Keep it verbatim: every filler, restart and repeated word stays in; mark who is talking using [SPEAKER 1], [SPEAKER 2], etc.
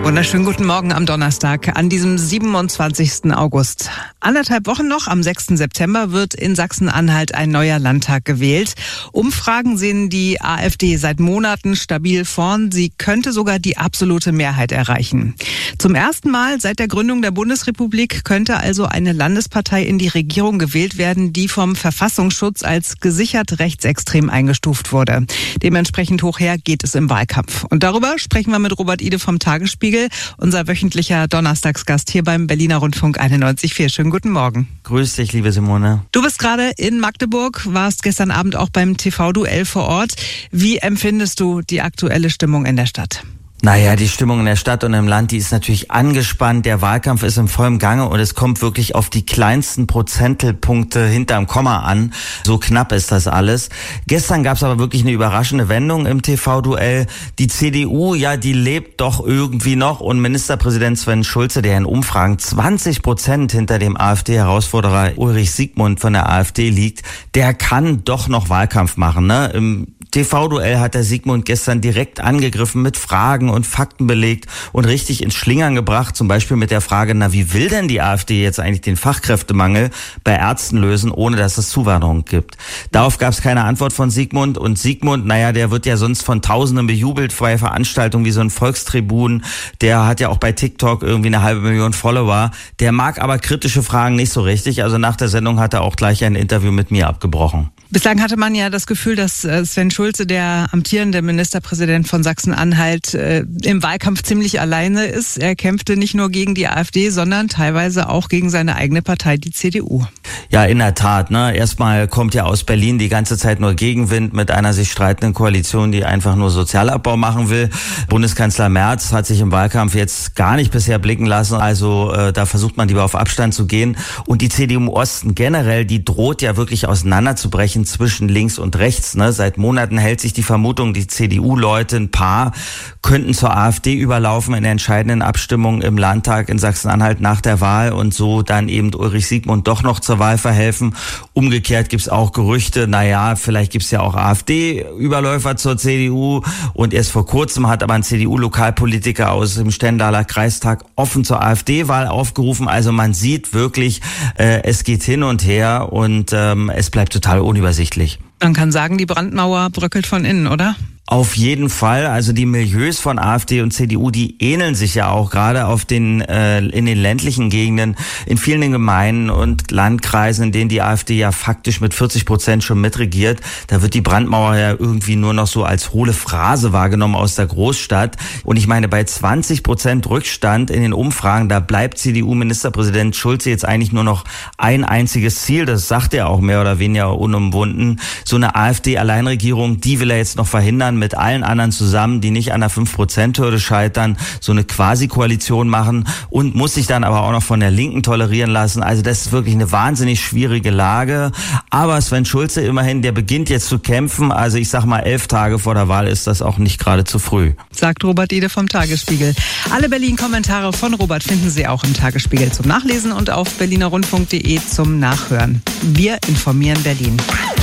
[SPEAKER 1] Wunderschönen guten Morgen am Donnerstag, an diesem siebenundzwanzigsten August. Anderthalb Wochen noch, am sechsten September, wird in Sachsen-Anhalt ein neuer Landtag gewählt. Umfragen sehen die AfD seit Monaten stabil vorn. Sie könnte sogar die absolute Mehrheit erreichen. Zum ersten Mal seit der Gründung der Bundesrepublik könnte also eine Landespartei in die Regierung gewählt werden, die vom Verfassungsschutz als gesichert rechtsextrem eingestuft wurde. Dementsprechend hoch her geht es im Wahlkampf. Und darüber sprechen wir mit Robert Ide vom Tagesspiegel, unser wöchentlicher Donnerstagsgast hier beim Berliner Rundfunk einundneunzig Komma vier. Schönen guten Morgen.
[SPEAKER 2] Grüß dich, liebe Simone.
[SPEAKER 1] Du bist gerade in Magdeburg, warst gestern Abend auch beim T V-Duell vor Ort. Wie empfindest du die aktuelle Stimmung in der Stadt?
[SPEAKER 2] Naja, die Stimmung in der Stadt und im Land, die ist natürlich angespannt. Der Wahlkampf ist im vollen Gange und es kommt wirklich auf die kleinsten Prozentpunkte hinterm Komma an. So knapp ist das alles. Gestern gab es aber wirklich eine überraschende Wendung im T V-Duell. Die C D U, ja, die lebt doch irgendwie noch und Ministerpräsident Sven Schulze, der in Umfragen zwanzig Prozent hinter dem AfD-Herausforderer Ulrich Siegmund von der AfD liegt, der kann doch noch Wahlkampf machen, ne? Im T V-Duell hat der Siegmund gestern direkt angegriffen, mit Fragen und Fakten belegt und richtig ins Schlingern gebracht. Zum Beispiel mit der Frage, na, wie will denn die AfD jetzt eigentlich den Fachkräftemangel bei Ärzten lösen, ohne dass es Zuwanderung gibt? Darauf gab es keine Antwort von Siegmund. Und Siegmund, naja, der wird ja sonst von Tausenden bejubelt bei Veranstaltungen wie so ein Volkstribun. Der hat ja auch bei TikTok irgendwie eine halbe Million Follower. Der mag aber kritische Fragen nicht so richtig. Also nach der Sendung hat er auch gleich ein Interview mit mir abgebrochen.
[SPEAKER 1] Bislang hatte man ja das Gefühl, dass Sven Schulze, der amtierende Ministerpräsident von Sachsen-Anhalt, im Wahlkampf ziemlich alleine ist. Er kämpfte nicht nur gegen die AfD, sondern teilweise auch gegen seine eigene Partei, die C D U.
[SPEAKER 2] Ja, in der Tat. Ne? Erstmal kommt ja aus Berlin die ganze Zeit nur Gegenwind mit einer sich streitenden Koalition, die einfach nur Sozialabbau machen will. Bundeskanzler Merz hat sich im Wahlkampf jetzt gar nicht bisher blicken lassen. Also äh, da versucht man lieber auf Abstand zu gehen. Und die C D U im Osten generell, die droht ja wirklich auseinanderzubrechen zwischen links und rechts. Ne? Seit Monaten hält sich die Vermutung, die C D U-Leute, ein paar, könnten zur AfD überlaufen in der entscheidenden Abstimmung im Landtag in Sachsen-Anhalt nach der Wahl und so dann eben Ulrich Siegmund doch noch zur Wahl verhelfen. Umgekehrt gibt es auch Gerüchte, naja, vielleicht gibt es ja auch AfD-Überläufer zur C D U. Und erst vor kurzem hat aber ein C D U-Lokalpolitiker aus dem Stendaler Kreistag offen zur AfD-Wahl aufgerufen. Also man sieht wirklich, äh, es geht hin und her und ähm, es bleibt total unübersichtlich.
[SPEAKER 1] Man kann sagen, die Brandmauer bröckelt von innen, oder?
[SPEAKER 2] Auf jeden Fall. Also die Milieus von AfD und C D U, die ähneln sich ja auch gerade auf den äh, in den ländlichen Gegenden, in vielen Gemeinden und Landkreisen, in denen die AfD ja faktisch mit vierzig Prozent schon mitregiert. Da wird die Brandmauer ja irgendwie nur noch so als hohle Phrase wahrgenommen aus der Großstadt. Und ich meine, bei zwanzig Prozent Rückstand in den Umfragen, da bleibt C D U-Ministerpräsident Schulze jetzt eigentlich nur noch ein einziges Ziel. Das sagt er auch mehr oder weniger unumwunden. So eine AfD-Alleinregierung, die will er jetzt noch verhindern, mit allen anderen zusammen, die nicht an der fünf Prozent Hürde scheitern, so eine Quasi-Koalition machen und muss sich dann aber auch noch von der Linken tolerieren lassen. Also das ist wirklich eine wahnsinnig schwierige Lage. Aber Sven Schulze immerhin, der beginnt jetzt zu kämpfen. Also ich sag mal, elf Tage vor der Wahl ist das auch nicht gerade zu früh.
[SPEAKER 1] Sagt Robert Ide vom Tagesspiegel. Alle Berlin-Kommentare von Robert finden Sie auch im Tagesspiegel zum Nachlesen und auf berliner rundfunk punkt de zum Nachhören. Wir informieren Berlin.